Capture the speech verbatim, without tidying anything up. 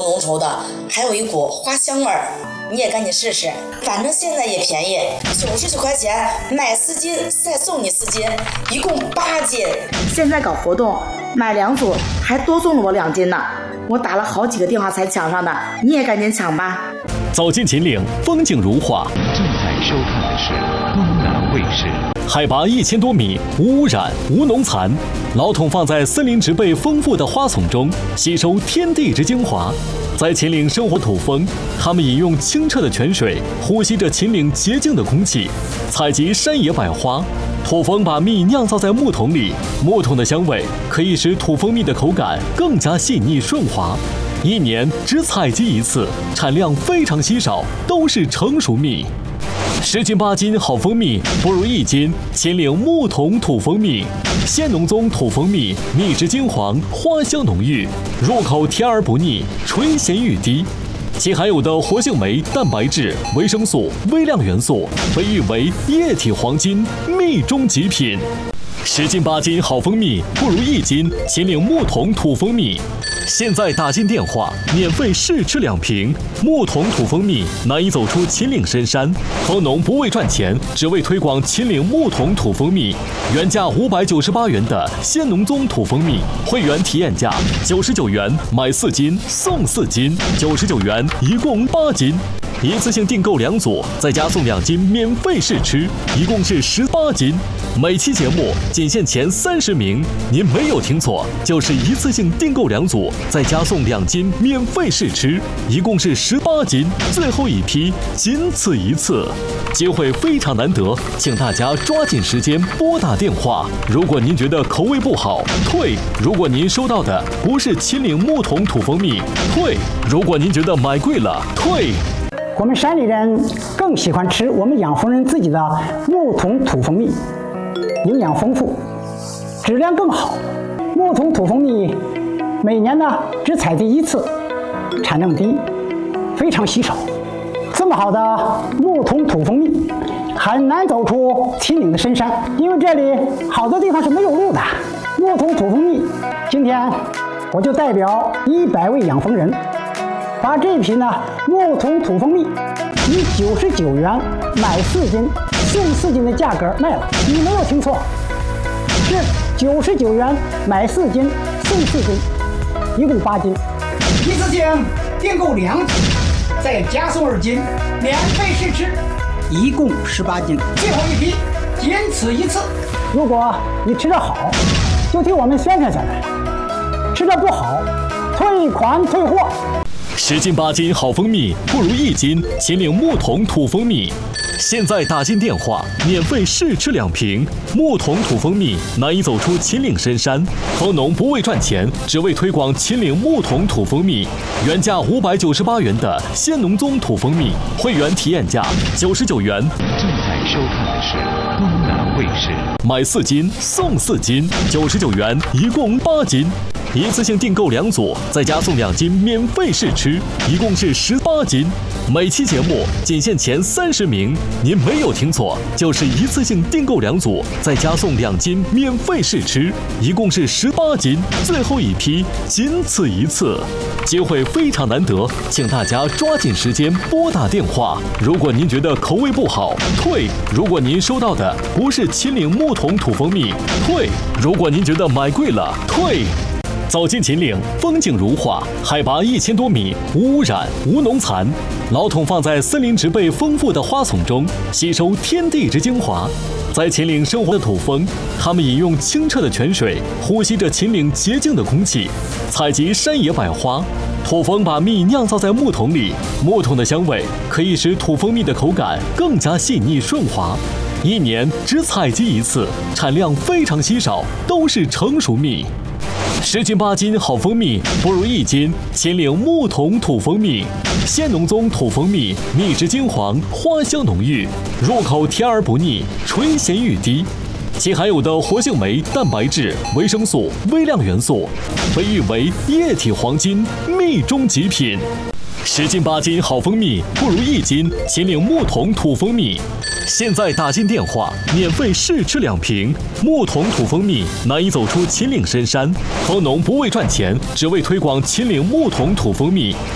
浓稠的，还有一股花香味儿。你也赶紧试试，反正现在也便宜，九十九块钱买四斤，再送你四斤，一共八斤。现在搞活动，买两组还多送了我两斤呢。我打了好几个电话才抢上的，你也赶紧抢吧。 走进秦岭，风景如画。 正在收看的是东南卫视。 海拔一千多米，无污染、无农残，老桶放在森林植被丰富的花丛中，吸收天地之精华。在秦岭生活土蜂，他们饮用清澈的泉水，呼吸着秦岭洁净的空气，采集山野百花。土蜂把蜜酿造在木桶里，木桶的香味可以使土蜂蜜的口感更加细腻顺滑。一年只采集一次，产量非常稀少，都是成熟蜜。十斤八斤好蜂蜜，不如一斤秦岭木桶土蜂蜜。鲜农宗土蜂蜜，蜜质金黄，花香浓郁，入口甜而不腻，醇咸欲滴。其含有的活性酶、蛋白质、维生素、微量元素被誉为液体黄金，蜜中极品。十斤八斤好蜂蜜，不如一斤秦岭木桶土蜂蜜。现在打进电话，免费试吃两瓶木桶土蜂蜜，难以走出秦岭深山。蜂农不为赚钱，只为推广秦岭木桶土蜂蜜。原价五百九十八元的鲜农宗土蜂蜜，会员体验价九十九元，买四斤送四斤，九十九元一共八斤。一次性订购两组，再加送两斤免费试吃，一共是十八斤。每期节目仅限前三十名，您没有听错，就是一次性订购两组，再加送两斤免费试吃，一共是十八斤。最后一批仅此一次，机会非常难得，请大家抓紧时间拨打电话。如果您觉得口味不好，退；如果您收到的不是秦岭木桶土蜂蜜，退；如果您觉得买贵了，退。 我们山里人更喜欢吃我们养蜂人自己的木桶土蜂蜜，营养丰富，质量更好。木桶土蜂蜜每年呢只采集一次，产量低，非常稀少。这么好的木桶土蜂蜜很难走出秦岭的深山，因为这里好多地方是没有路的。木桶土蜂蜜，今天我就代表一百位养蜂人，把这瓶呢木桶土蜂蜜以九十九元买四斤送四斤的价格卖了，你没有听错，是九十九元买四斤送四斤，一共八斤。一次性订购两斤，再加送二斤，免费试吃，一共十八斤。最后一批，仅此一次。如果你吃得好，就替我们宣传宣传；吃得不好，退款退货。 十斤八斤好蜂蜜，不如一斤秦岭木桶土蜂蜜。现在打进电话，免费试吃两瓶木桶土蜂蜜，难以走出秦岭深山。蜂农不为赚钱，只为推广秦岭木桶土蜂蜜。原价五百九十八元的鲜农宗土蜂蜜，会员体验价九十九元。 正在收看的是东南卫视。 买四斤送四斤，九十九元，一共八斤。一次性订购两组，再加送两斤免费试吃，一共是十八斤。每期节目仅限前三十名，您没有听错，就是一次性订购两组，再加送两斤免费试吃，一共是十八斤。最后一批仅此一次，机会非常难得，请大家抓紧时间拨打电话。如果您觉得口味不好，退；如果您收到的不是秦岭木桶土蜂蜜，退；如果您觉得买贵了，退。走进秦岭，风景如画，海拔一千多米，无污染、无农残。老桶放在森林植被丰富的花丛中，吸收天地之精华。在秦岭生活的土蜂，他们饮用清澈的泉水，呼吸着秦岭洁净的空气，采集山野百花。土蜂把蜜酿造在木桶里，木桶的香味可以使土蜂蜜的口感更加细腻顺滑。一年只采集一次，产量非常稀少，都是成熟蜜。十斤八斤好蜂蜜，不如一斤秦岭木桶土蜂蜜。鲜农宗土蜂蜜，蜜质金黄，花香浓郁，入口甜而不腻，醇咸欲滴。其含有的活性酶、蛋白质、维生素、微量元素被誉为液体黄金，蜜中极品。十斤八斤好蜂蜜，不如一斤秦岭木桶土蜂蜜。现在打进电话，免费试吃两瓶木桶土蜂蜜，难以走出秦岭深山。蜂农不为赚钱，只为推广秦岭木桶土蜂蜜。